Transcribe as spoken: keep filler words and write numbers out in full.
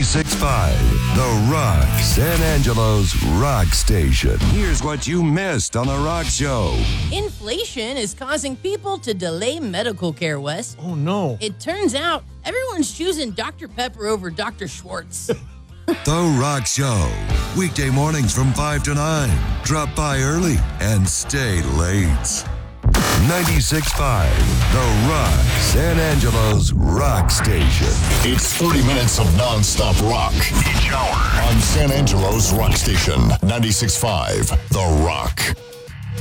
ninety-six point five, The Rock, San Angelo's rock station. Here's what you missed on The Rock Show. Inflation is causing people to delay medical care, Wes. Oh, no. It turns out everyone's choosing Doctor Pepper over Doctor Schwartz. The Rock Show. Weekday mornings from five to nine. Drop by early and stay late. ninety-six point five, The Rock, San Angelo's rock station. It's thirty minutes of non-stop rock each hour on San Angelo's rock station, ninety-six point five, The Rock.